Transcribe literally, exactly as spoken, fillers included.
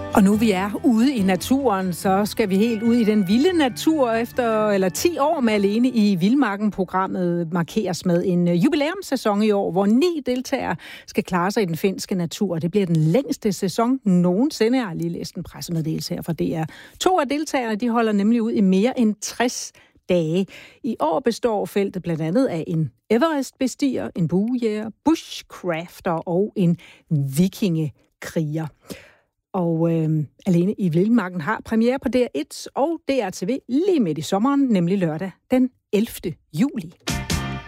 Og nu vi er ude i naturen, så skal vi helt ud i den vilde natur. Efter eller ti år med Alene i Vildmarken-programmet markeres med en jubilæumssæson i år, hvor ni deltagere skal klare sig i den finske natur. Det bliver den længste sæson nogensinde. Jeg har lige læst en pressemeddelelse her fra D R. To af deltagerne de holder nemlig ud i mere end tres dage. I år består feltet blandt andet af en Everest-bestiger, en buejæger, bushcrafter og en vikingekriger. Og øh, Alene i Vildmarken har premiere på D R et og D R T V lige midt i sommeren, nemlig lørdag den ellevte juli.